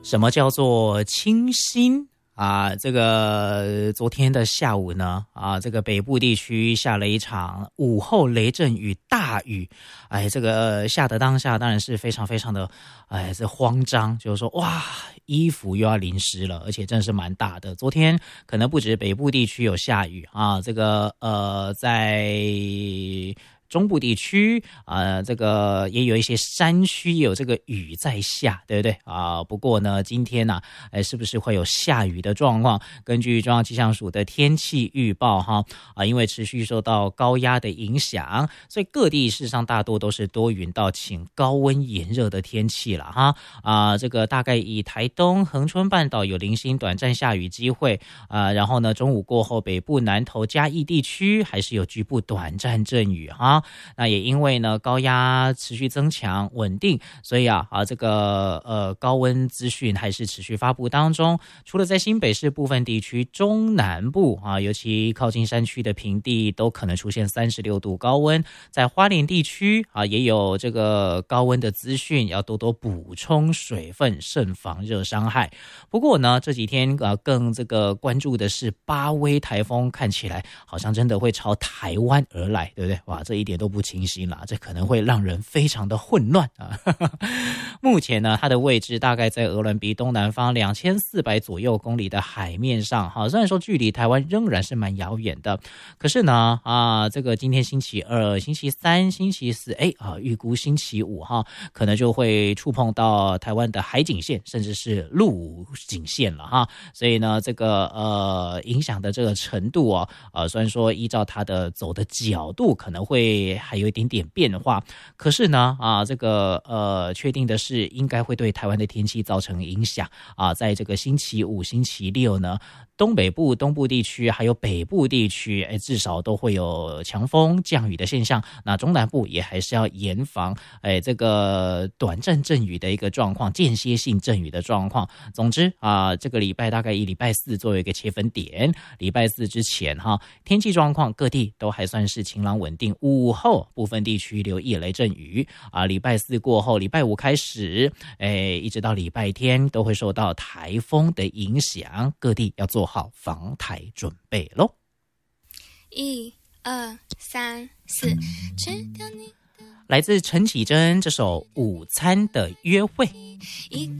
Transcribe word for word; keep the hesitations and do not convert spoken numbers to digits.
什么叫做清新啊？这个昨天的下午呢，啊，这个北部地区下了一场午后雷阵雨大雨，哎，这个下的当下当然是非常非常的，哎，这慌张，就是说哇，衣服又要淋湿了，而且真的是蛮大的。昨天可能不止北部地区有下雨啊，这个呃，在中部地区啊、呃，这个也有一些山区有这个雨在下，对不对啊？不过呢，今天呢、啊，哎，是不是会有下雨的状况？根据中央气象署的天气预报哈啊，因为持续受到高压的影响，所以各地事实上大多都是多云到晴、高温炎热的天气了哈啊。这个大概以台东、恒春半岛有零星短暂下雨机会啊，然后呢，中午过后，北部南投、嘉义地区还是有局部短暂阵雨哈。那也因为呢高压持续增强稳定，所以啊啊这个呃高温资讯还是持续发布当中。除了在新北市部分地区，中南部啊，尤其靠近山区的平地都可能出现三十六度高温。在花莲地区啊，也有这个高温的资讯，要多多补充水分，慎防热伤害。不过呢，这几天啊更这个关注的是巴威台风，看起来好像真的会朝台湾而来，对不对？哇，这一点都不清晰啦，这可能会让人非常的混乱啊。目前呢，它的位置大概在鹅銮鼻东南方两千四百左右公里的海面上哈，虽然说距离台湾仍然是蛮遥远的，可是呢啊，这个今天星期二、星期三、星期四，哎啊，预估星期五哈，可能就会触碰到台湾的海警线，甚至是陆警线了哈。所以呢，这个呃影响的这个程度哦，呃，虽然说依照它的走的角度可能会还有一点点变化，可是呢啊，这个呃确定的是应该会对台湾的天气造成影响啊。在这个星期五、星期六呢，东北部、东部地区还有北部地区，哎，至少都会有强风、降雨的现象。那中南部也还是要严防，哎，这个短暂阵雨的一个状况，间歇性阵雨的状况。总之啊，这个礼拜大概以礼拜四作为一个切分点，礼拜四之前哈，天气状况各地都还算是晴朗稳定。午后部分地区留意雷阵雨啊，礼拜四过后，礼拜五开始，哎，一直到礼拜天都会受到台风的影响，各地要做好防台准备咯。 一二三四，吃掉你。 来自陈绮贞这首《午餐的约会》。 一